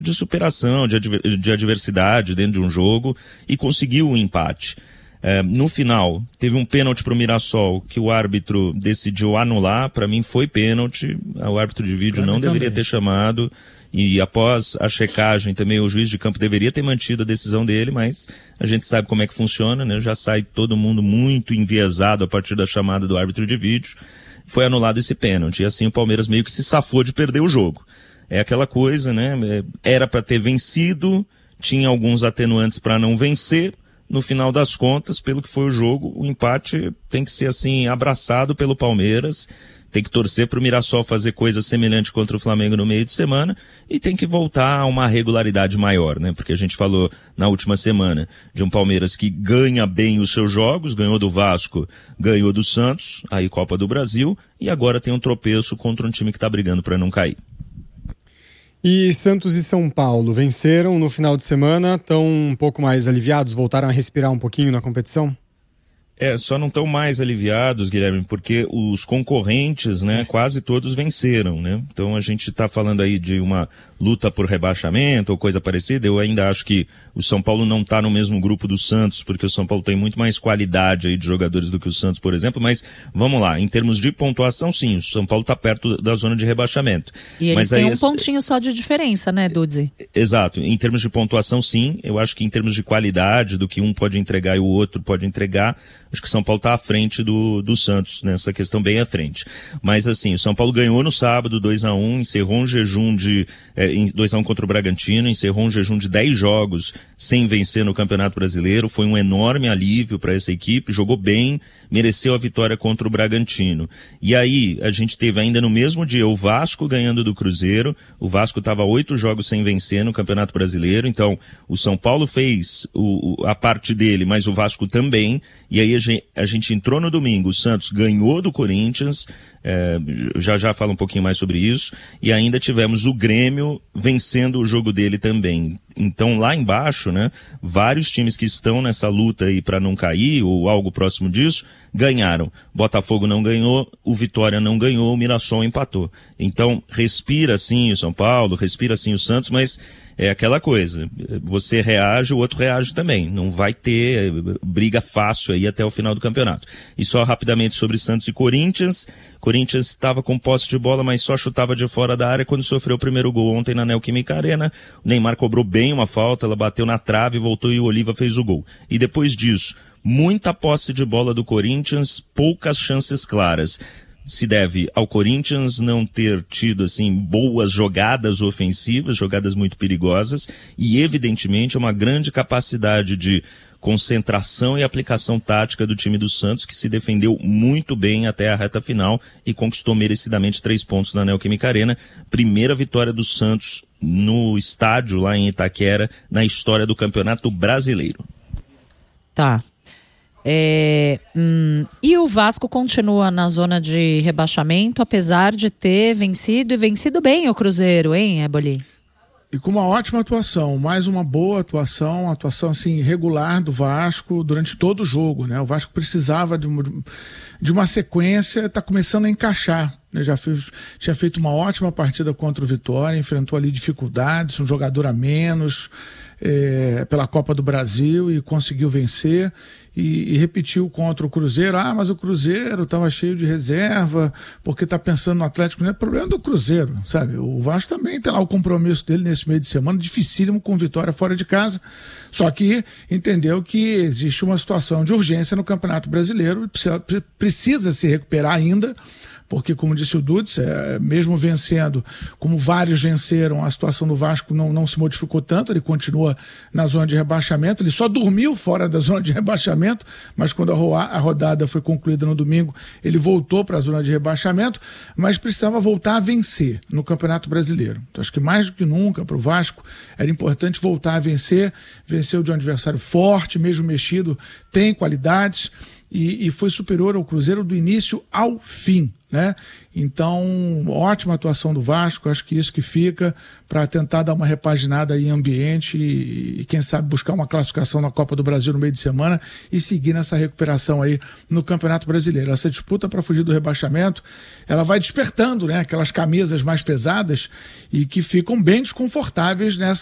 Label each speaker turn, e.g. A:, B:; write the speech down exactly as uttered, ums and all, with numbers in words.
A: de superação, de, adver, de adversidade dentro de um jogo e conseguiu o empate. É, no final, teve um pênalti para o Mirassol que o árbitro decidiu anular. Para mim foi pênalti, o árbitro de vídeo não deveria ter chamado. E após a checagem também o juiz de campo deveria ter mantido a decisão dele, mas a gente sabe como é que funciona, né? Já sai todo mundo muito enviesado a partir da chamada do árbitro de vídeo. Foi anulado esse pênalti e assim o Palmeiras meio que se safou de perder o jogo. É aquela coisa, né? Era para ter vencido, tinha alguns atenuantes para não vencer. No final das contas, pelo que foi o jogo, o empate tem que ser assim abraçado pelo Palmeiras. Tem que torcer para o Mirassol fazer coisa semelhante contra o Flamengo no meio de semana e tem que voltar a uma regularidade maior, né? Porque a gente falou na última semana de um Palmeiras que ganha bem os seus jogos, ganhou do Vasco, ganhou do Santos, aí Copa do Brasil, e agora tem um tropeço contra um time que está brigando para não cair.
B: E Santos e São Paulo venceram no final de semana, estão um pouco mais aliviados, voltaram a respirar um pouquinho na competição?
A: É, só não estão mais aliviados, Guilherme, porque os concorrentes, né, quase todos venceram, né? Então a gente está falando aí de uma luta por rebaixamento ou coisa parecida. Eu ainda acho que o São Paulo não está no mesmo grupo do Santos, porque o São Paulo tem muito mais qualidade aí de jogadores do que o Santos, por exemplo, mas vamos lá, em termos de pontuação, sim, o São Paulo está perto da zona de rebaixamento.
C: E eles
A: mas
C: têm
A: aí,
C: um pontinho só de diferença, né, Dudzi?
A: Exato, em termos de pontuação, sim, eu acho que em termos de qualidade, do que um pode entregar e o outro pode entregar, acho que o São Paulo está à frente do, do Santos, nessa questão bem à frente. Mas assim, o São Paulo ganhou no sábado dois a um, encerrou um jejum de é, dois a um contra o Bragantino, encerrou um jejum de dez jogos sem vencer no Campeonato Brasileiro, foi um enorme alívio para essa equipe, jogou bem, mereceu a vitória contra o Bragantino. E aí, a gente teve ainda no mesmo dia o Vasco ganhando do Cruzeiro, o Vasco estava oito jogos sem vencer no Campeonato Brasileiro, então o São Paulo fez o, a parte dele, mas o Vasco também, e aí a gente, a gente entrou no domingo, o Santos ganhou do Corinthians, é, já já falo um pouquinho mais sobre isso, e ainda tivemos o Grêmio vencendo o jogo dele também. Então lá embaixo, né, vários times que estão nessa luta aí para não cair, ou algo próximo disso, ganharam. Botafogo não ganhou, o Vitória não ganhou, o Mirassol empatou. Então respira sim o São Paulo, respira sim o Santos, mas é aquela coisa, você reage, o outro reage também. Não vai ter briga fácil aí até o final do campeonato. E só rapidamente sobre Santos e Corinthians. Corinthians estava com posse de bola, mas só chutava de fora da área quando sofreu o primeiro gol ontem na Neoquímica Arena. O Neymar cobrou bem uma falta, ela bateu na trave, voltou e o Oliva fez o gol. E depois disso, muita posse de bola do Corinthians, poucas chances claras. Se deve ao Corinthians não ter tido, assim, boas jogadas ofensivas, jogadas muito perigosas, e evidentemente uma grande capacidade de concentração e aplicação tática do time do Santos, que se defendeu muito bem até a reta final e conquistou merecidamente três pontos na Neoquímica Arena. Primeira vitória do Santos no estádio lá em Itaquera, na história do Campeonato Brasileiro.
C: Tá. É, hum, e o Vasco continua na zona de rebaixamento, apesar de ter vencido e vencido bem o Cruzeiro, hein, Eboli?
D: E com uma ótima atuação, mais uma boa atuação, uma atuação assim, regular do Vasco durante todo o jogo, né? O Vasco precisava de uma, de uma sequência, está começando a encaixar, né? Já fez, tinha feito uma ótima partida contra o Vitória, enfrentou ali dificuldades, um jogador a menos, é, pela Copa do Brasil e conseguiu vencer. E, e repetiu contra o Cruzeiro. Ah, mas o Cruzeiro estava cheio de reserva, porque está pensando no Atlético. Não é problema do Cruzeiro, sabe? O Vasco também tem lá o compromisso dele nesse meio de semana, dificílimo, com vitória fora de casa. Só que entendeu que existe uma situação de urgência no Campeonato Brasileiro e precisa, precisa se recuperar ainda, porque, como disse o Dudes, é, mesmo vencendo, como vários venceram, a situação do Vasco não, não se modificou tanto, ele continua na zona de rebaixamento, ele só dormiu fora da zona de rebaixamento, mas quando a, ro- a rodada foi concluída no domingo, ele voltou para a zona de rebaixamento, mas precisava voltar a vencer no Campeonato Brasileiro. Então, acho que mais do que nunca para o Vasco era importante voltar a vencer, venceu de um adversário forte, mesmo mexido, tem qualidades, e, e foi superior ao Cruzeiro do início ao fim. né? Então, ótima atuação do Vasco, acho que isso que fica para tentar dar uma repaginada aí em ambiente e, e quem sabe buscar uma classificação na Copa do Brasil no meio de semana e seguir nessa recuperação aí no Campeonato Brasileiro. Essa disputa para fugir do rebaixamento, ela vai despertando, né, aquelas camisas mais pesadas e que ficam bem desconfortáveis nessa